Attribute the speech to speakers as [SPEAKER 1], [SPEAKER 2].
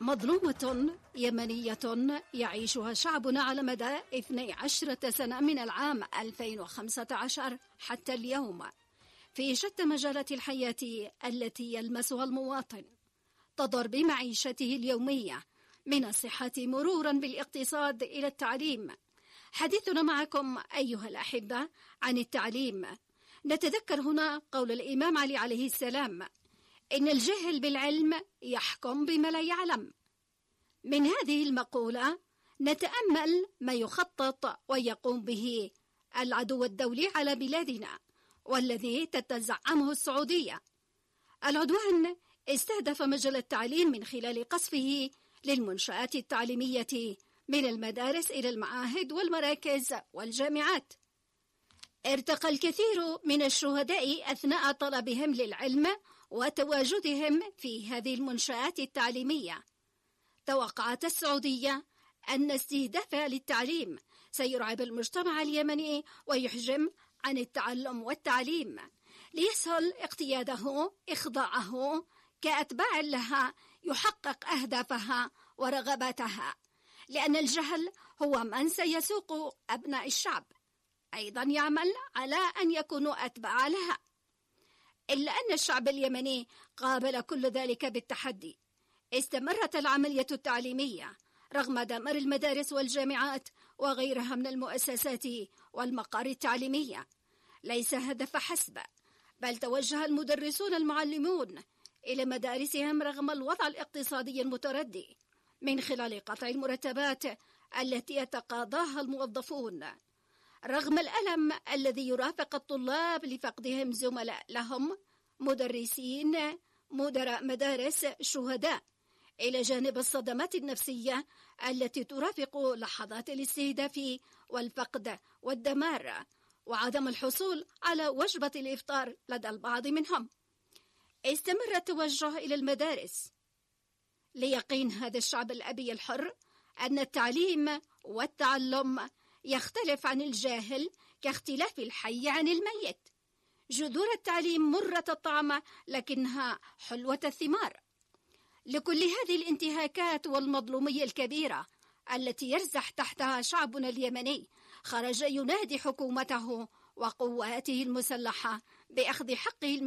[SPEAKER 1] مظلومة يمنية يعيشها شعبنا على مدى 12 سنة من العام 2015 حتى اليوم في شتى مجالات الحياة التي يلمسها المواطن، تضر بمعيشته اليومية من الصحة مرورا بالاقتصاد إلى التعليم. حديثنا معكم أيها الأحبة عن التعليم. نتذكر هنا قول الإمام علي عليه السلام: إن الجاهل بالعلم يحكم بما لا يعلم. من هذه المقولة نتأمل ما يخطط ويقوم به العدو الدولي على بلادنا والذي تتزعمه السعودية. العدوان استهدف مجال التعليم من خلال قصفه للمنشآت التعليمية من المدارس إلى المعاهد والمراكز والجامعات. ارتقى الكثير من الشهداء أثناء طلبهم للعلم وتواجدهم في هذه المنشآت التعليمية. توقعت السعودية أن استهدافها للتعليم سيرعب المجتمع اليمني ويحجم عن التعلم والتعليم ليسهل اقتياده إخضاعه كأتباع لها يحقق أهدافها ورغباتها، لأن الجهل هو من سيسوق أبناء الشعب أيضا يعمل على أن يكونوا أتباع لها. إلا أن الشعب اليمني قابل كل ذلك بالتحدي. استمرت العملية التعليمية رغم دمار المدارس والجامعات وغيرها من المؤسسات والمقار التعليمية. ليس هذا فحسب، بل توجه المدرسون المعلمون إلى مدارسهم رغم الوضع الاقتصادي المتردي من خلال قطع المرتبات التي يتقاضاها الموظفون. رغم الألم الذي يرافق الطلاب لفقدهم زملاء لهم، مدرسين، مدراء مدارس، شهداء، إلى جانب الصدمات النفسية التي ترافق لحظات الاستهداف والفقد والدمار وعدم الحصول على وجبة الإفطار لدى البعض منهم. استمر التوجه إلى المدارس ليقين هذا الشعب الأبي الحر أن التعليم والتعلم يختلف عن الجاهل كاختلاف الحي عن الميت. جذور التعليم مرة الطعم لكنها حلوة الثمار. لكل هذه الانتهاكات والمظلومية الكبيرة التي يرزح تحتها شعبنا اليمني، خرج ينادي حكومته وقواته المسلحة بأخذ حقه